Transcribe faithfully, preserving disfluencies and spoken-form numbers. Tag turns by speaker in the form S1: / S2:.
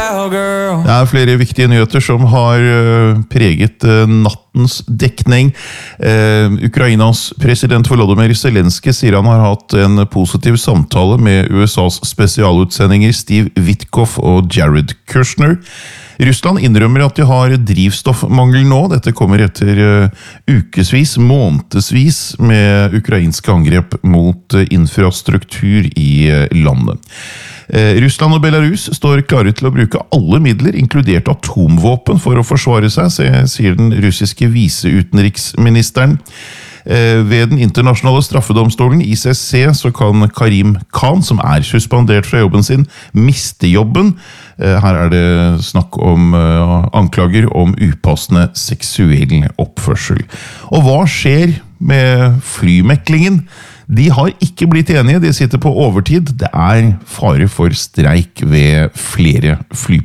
S1: cowgirl.
S2: Det er flere viktige nyheter som har uh, preget uh, nattens dekning. Uh, Ukrainas president Volodymyr Zelensky sier han har hatt en positiv samtale med U S A's spesialutsendinger Steve Witkoff og Jared Kushner. Russland innrømmer at de har drivstoffmangel nå. Dette kommer etter uh, ukesvis, månedsvis med ukrainske angrep mot uh, infrastruktur i uh, landet. Uh, Russland og Belarus står klare til å bruke alle midler, inkludert atomvåpen, for å forsvare seg, sier den russiske viseutenriksministeren. Ved den internasjonale straffedomstolen I C C så kan Karim Khan, som er suspendert fra jobben sin, miste jobben. Her er det snakk om anklager om upassende seksuell oppførsel. Og hva skjer med flymeklingen? De har ikke blitt enige, de sitter på overtid. Det er fare for streik ved flere flyplasser.